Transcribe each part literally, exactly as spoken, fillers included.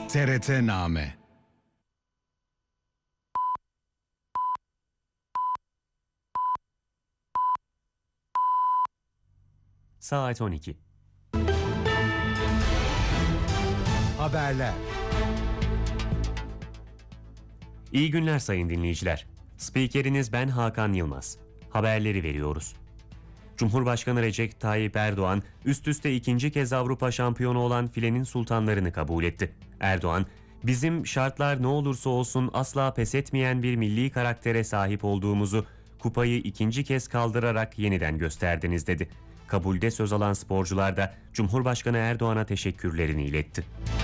T R T-Name. Saat on iki. Haberler. İyi günler sayın dinleyiciler. Spikeriniz ben Hakan Yılmaz. Haberleri veriyoruz. Cumhurbaşkanı Recep Tayyip Erdoğan üst üste ikinci kez Avrupa şampiyonu olan filenin sultanlarını kabul etti. Erdoğan, "Bizim şartlar ne olursa olsun asla pes etmeyen bir milli karaktere sahip olduğumuzu kupayı ikinci kez kaldırarak yeniden gösterdiniz" dedi. Kabulde söz alan sporcular da Cumhurbaşkanı Erdoğan'a teşekkürlerini iletti.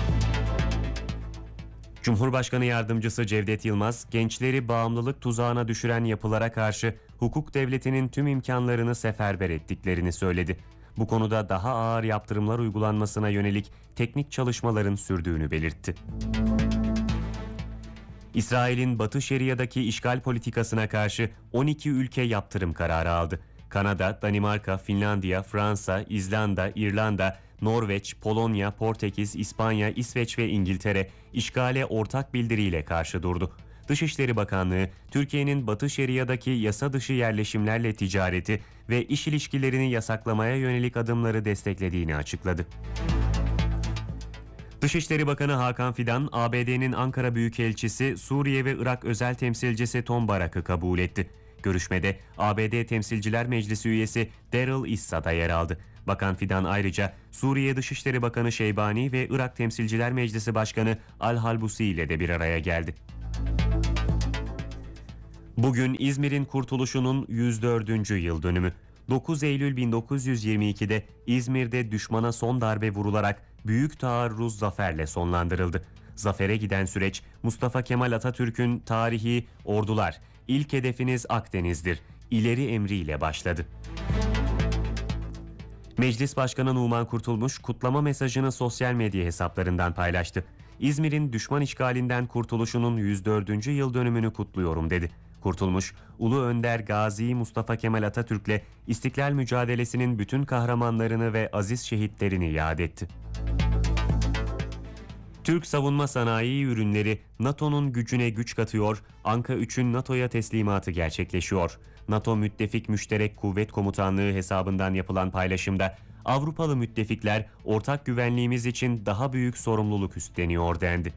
Cumhurbaşkanı Yardımcısı Cevdet Yılmaz, gençleri bağımlılık tuzağına düşüren yapılara karşı hukuk devletinin tüm imkanlarını seferber ettiklerini söyledi. Bu konuda daha ağır yaptırımlar uygulanmasına yönelik teknik çalışmaların sürdüğünü belirtti. İsrail'in Batı Şeria'daki işgal politikasına karşı on iki ülke yaptırım kararı aldı. Kanada, Danimarka, Finlandiya, Fransa, İzlanda, İrlanda, Norveç, Polonya, Portekiz, İspanya, İsveç ve İngiltere işgale ortak bildiriyle karşı durdu. Dışişleri Bakanlığı, Türkiye'nin Batı Şeria'daki yasa dışı yerleşimlerle ticareti ve iş ilişkilerini yasaklamaya yönelik adımları desteklediğini açıkladı. Dışişleri Bakanı Hakan Fidan, A B D'nin Ankara Büyükelçisi, Suriye ve Irak özel temsilcisi Tom Barak'ı kabul etti. Görüşmede A B D Temsilciler Meclisi üyesi Daryl Issa da yer aldı. Bakan Fidan ayrıca Suriye Dışişleri Bakanı Şeybani ve Irak Temsilciler Meclisi Başkanı Al-Halbusi ile de bir araya geldi. Bugün İzmir'in kurtuluşunun yüz dördüncü yıl dönümü. dokuz Eylül bin dokuz yüz yirmi ikide İzmir'de düşmana son darbe vurularak büyük taarruz zaferle sonlandırıldı. Zafere giden süreç Mustafa Kemal Atatürk'ün tarihi "Ordular, ilk hedefiniz Akdeniz'dir" ileri emriyle başladı. Meclis Başkanı Numan Kurtulmuş kutlama mesajını sosyal medya hesaplarından paylaştı. İzmir'in düşman işgalinden kurtuluşunun yüz dördüncü yıl dönümünü kutluyorum dedi. Kurtulmuş, Ulu Önder Gazi Mustafa Kemal Atatürk'le İstiklal mücadelesinin bütün kahramanlarını ve aziz şehitlerini yad etti. Türk savunma sanayi ürünleri NATO'nun gücüne güç katıyor, Anka üçün NATO'ya teslimatı gerçekleşiyor. NATO Müttefik Müşterek Kuvvet Komutanlığı hesabından yapılan paylaşımda Avrupalı müttefikler ortak güvenliğimiz için daha büyük sorumluluk üstleniyor dendi.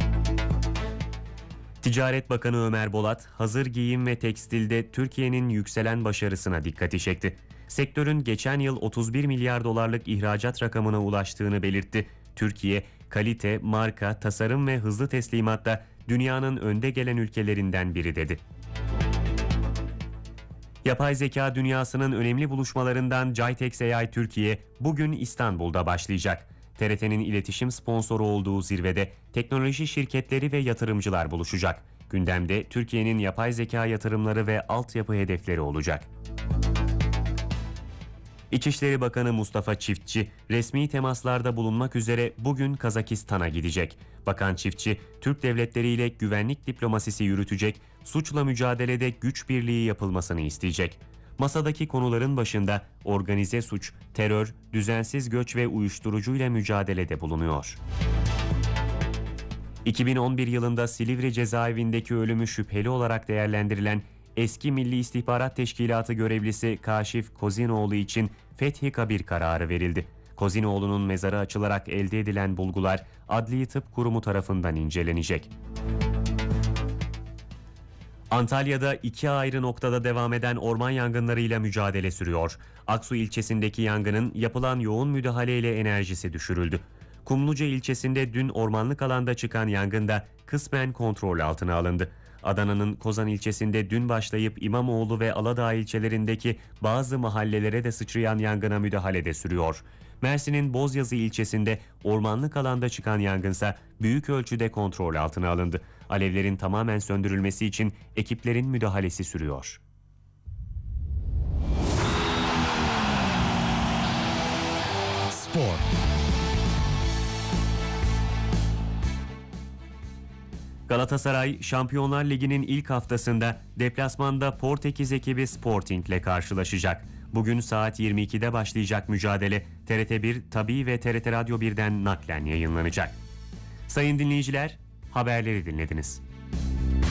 Ticaret Bakanı Ömer Bolat, hazır giyim ve tekstilde Türkiye'nin yükselen başarısına dikkati çekti. Sektörün geçen yıl otuz bir milyar dolarlık ihracat rakamına ulaştığını belirtti. Türkiye, kalite, marka, tasarım ve hızlı teslimatta dünyanın önde gelen ülkelerinden biri dedi. Yapay zeka dünyasının önemli buluşmalarından Jitex A I Türkiye bugün İstanbul'da başlayacak. T R T'nin iletişim sponsoru olduğu zirvede teknoloji şirketleri ve yatırımcılar buluşacak. Gündemde Türkiye'nin yapay zeka yatırımları ve altyapı hedefleri olacak. İçişleri Bakanı Mustafa Çiftçi, resmi temaslarda bulunmak üzere bugün Kazakistan'a gidecek. Bakan Çiftçi, Türk devletleriyle güvenlik diplomasisi yürütecek, suçla mücadelede güç birliği yapılmasını isteyecek. Masadaki konuların başında organize suç, terör, düzensiz göç ve uyuşturucuyla mücadelede bulunuyor. iki bin on bir yılında Silivri cezaevindeki ölümü şüpheli olarak değerlendirilen eski Milli İstihbarat Teşkilatı görevlisi Kaşif Kozinoğlu için fethi kabir kararı verildi. Kozinoğlu'nun mezarı açılarak elde edilen bulgular Adli Tıp Kurumu tarafından incelenecek. Antalya'da iki ayrı noktada devam eden orman yangınlarıyla mücadele sürüyor. Aksu ilçesindeki yangının yapılan yoğun müdahaleyle enerjisi düşürüldü. Kumluca ilçesinde dün ormanlık alanda çıkan yangında kısmen kontrol altına alındı. Adana'nın Kozan ilçesinde dün başlayıp İmamoğlu ve Aladağ ilçelerindeki bazı mahallelere de sıçrayan yangına müdahale de sürüyor. Mersin'in Bozyazı ilçesinde ormanlık alanda çıkan yangınsa büyük ölçüde kontrol altına alındı. Alevlerin tamamen söndürülmesi için ekiplerin müdahalesi sürüyor. Spor. Galatasaray, Şampiyonlar Ligi'nin ilk haftasında deplasmanda Portekiz ekibi Sporting ile karşılaşacak. Bugün saat yirmi ikide başlayacak mücadele T R T bir, Tabii ve T R T Radyo birden naklen yayınlanacak. Sayın dinleyiciler, haberleri dinlediniz.